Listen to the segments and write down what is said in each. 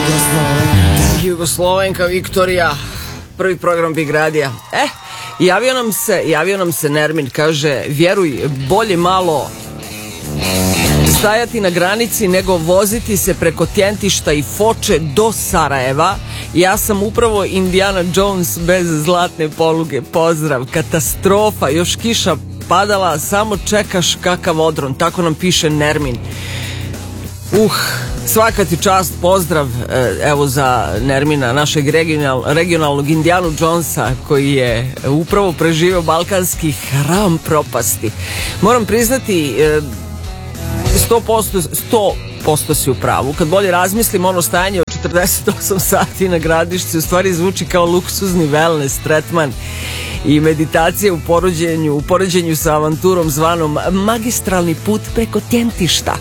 Jugoslovenka Viktorija, prvi program Big Radija. Javio nam se Nermin, kaže, vjeruj, bolje malo stajati na granici nego voziti se preko Tjentišta i Foče do Sarajeva. Ja sam upravo Indiana Jones bez zlatne poluge. Pozdrav, katastrofa, još kiša padala, samo čekaš kakav odron. Tako nam piše Nermin. Svaka ti čast, pozdrav evo za Nermina, našeg regionalnog Indianu Jonesa, koji je upravo preživio balkanski hram propasti. Moram priznati, 100% si u pravu. Kad bolje razmislim, ono stajanje od 48 sati na Gradišci u stvari zvuči kao luksuzni wellness tretman i meditacija u poređenju sa avanturom zvanom magistralni put preko Tjentišta.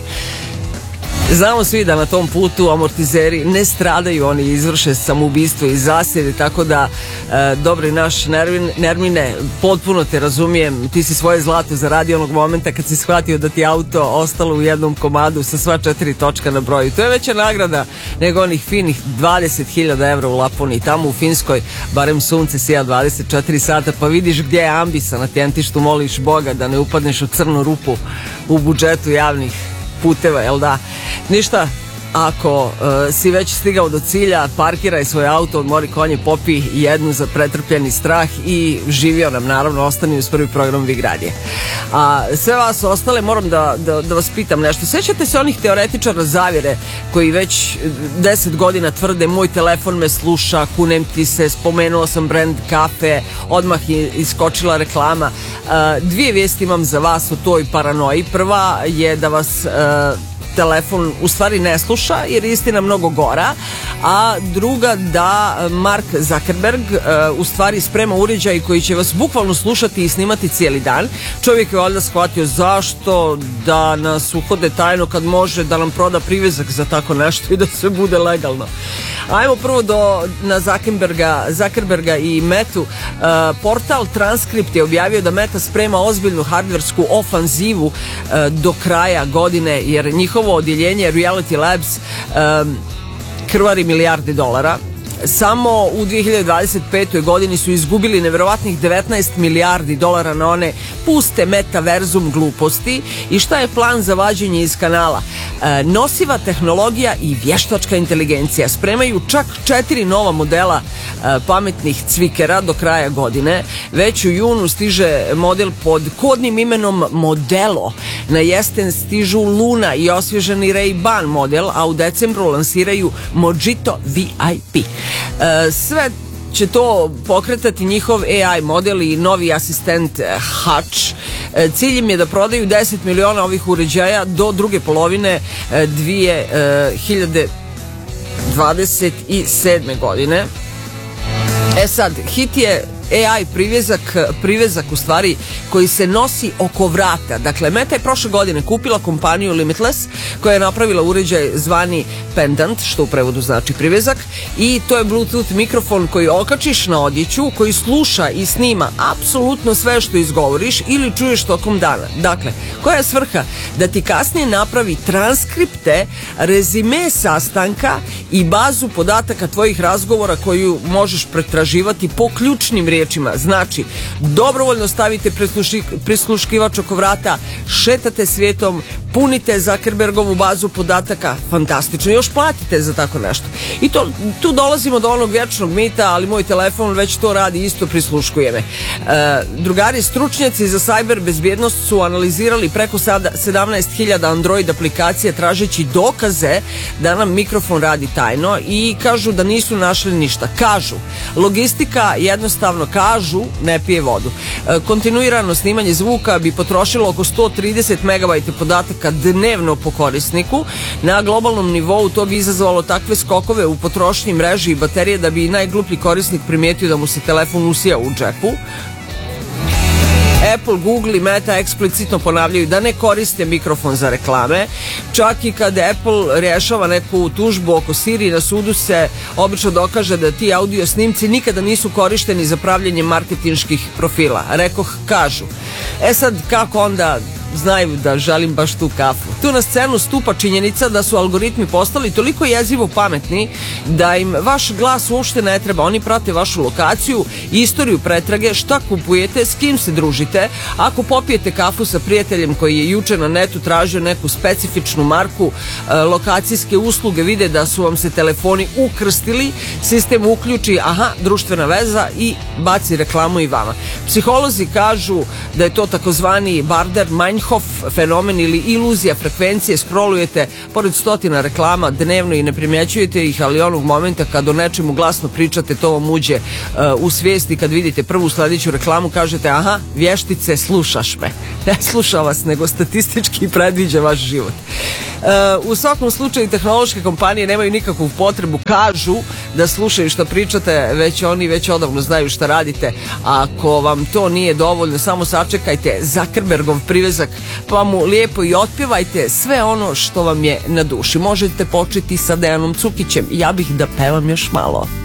Znamo svi da na tom putu amortizeri ne stradaju, oni izvrše samoubistvo i zasjede, tako da dobri naš Nermine, potpuno te razumijem, ti si svoje zlato zaradio onog momenta kad si shvatio da ti auto ostalo u jednom komadu sa sva 4 točka na broju. To je veća nagrada nego onih finih 20.000 evra u Laponiji. Tamo u Finskoj barem sunce sija 24 sata, pa vidiš gdje je ambisa na Tjentištu, moliš Boga da ne upadneš u crnu rupu u budžetu javnih puteva, jel da? Ništa, ako si već stigao do cilja, parkiraj svoj auto, odmori konje, popi jednu za pretrpljeni strah i živio nam, naravno, ostani uz prvi program Big Radije. A sve vas ostale moram da vas pitam nešto. Sjećate se onih teoretičara zavjere koji već 10 godina tvrde moj telefon me sluša, kunem ti se, spomenuo sam brand kafe, odmah je iskočila reklama. Dvije vijesti imam za vas o toj paranoji. Prva je da vas telefon u stvari ne sluša jer je istina mnogo gora, a druga da Mark Zuckerberg u stvari sprema uređaj koji će vas bukvalno slušati i snimati cijeli dan. Čovjek je valjda shvatio zašto da nas uhode tajno kad može da nam proda privezak za tako nešto i da sve bude legalno. Ajmo prvo na Zuckerberga i Metu. Portal Transkript je objavio da Meta sprema ozbiljnu hardversku ofanzivu do kraja godine, jer njihovo odjeljenje Reality Labs krvari milijarde dolara. Samo u 2025. godini su izgubili nevjerovatnih 19 milijardi dolara na one puste metaverzum gluposti. I šta je plan za vađenje iz kanala? Nosiva tehnologija i vještačka inteligencija. Spremaju čak 4 nova modela pametnih cvikera do kraja godine. Već u junu stiže model pod kodnim imenom Modelo. Na jesen stižu Luna i osvježeni Ray-Ban model, a u decembru lansiraju Mojito VIP. Sve će to pokretati njihov AI model i novi asistent Hutch. Cilj im je da prodaju 10 miliona ovih uređaja do druge polovine 2027. godine. Sad, hit je AI privezak u stvari koji se nosi oko vrata. Dakle, Meta je prošle godine kupila kompaniju Limitless koja je napravila uređaj zvani Pendant, što u prevodu znači privezak, i to je Bluetooth mikrofon koji okačiš na odjeću, koji sluša i snima apsolutno sve što izgovoriš ili čuješ tokom dana. Dakle, koja je svrha? Da ti kasnije napravi transkripte, rezime sastanka i bazu podataka tvojih razgovora koju možeš pretraživati po ključnim riječima. Znači, dobrovoljno stavite prisluškivač oko vrata, šetate svijetom, punite Zuckerbergovu bazu podataka, fantastično, još platite za tako nešto. I tu dolazimo do onog vječnog mita, ali moj telefon već to radi, isto prisluškuje me. Drugari stručnjaci za cyber bezbjednost su analizirali preko 17.000 Android aplikacija tražeći dokaze da nam mikrofon radi tajno i kažu da nisu našli ništa. Kažu, logistika jednostavno, kažu, ne pije vodu. Kontinuirano snimanje zvuka bi potrošilo oko 130 MB podataka dnevno po korisniku. Na globalnom nivou to bi izazvalo takve skokove u potrošnji mreži i baterije da bi i najgluplji korisnik primijetio da mu se telefon usija u džepu. Apple, Google i Meta eksplicitno ponavljaju da ne koriste mikrofon za reklame. Čak i kad Apple rješava neku tužbu oko Siri, na sudu se obično dokaže da ti audio snimci nikada nisu korišteni za pravljenje marketinških profila. Rekoh, kažu. Sad, kako onda znaju da želim baš tu kafu. Tu na scenu stupa činjenica da su algoritmi postali toliko jezivo pametni da im vaš glas uopšte ne treba. Oni prate vašu lokaciju, istoriju pretrage, šta kupujete, s kim se družite. Ako popijete kafu sa prijateljem koji je juče na netu tražio neku specifičnu marku, lokacijske usluge vide da su vam se telefoni ukrstili, sistem uključi, društvena veza i baci reklamu i vama. Psiholozi kažu da je to takozvani Baader-Meinhof fenomen ili iluzija frekvencije. Scrollujete pored stotina reklama dnevno i ne primjećujete ih, ali onog momenta kad o nečemu glasno pričate, to vam uđe u svijest i kad vidite prvu sledeću reklamu kažete vještice, slušaš me. Ne sluša vas, nego statistički predviđa vaš život. U svakom slučaju tehnološke kompanije nemaju nikakvu potrebu, kažu, da slušaju što pričate, već oni već odavno znaju šta radite. Ako vam to nije dovoljno, samo sačekajte Zuckerbergov privezak pa mu lijepo i otpjevajte sve ono što vam je na duši. Možete početi sa Dejanom Cukićem. Ja bih da pevam još malo.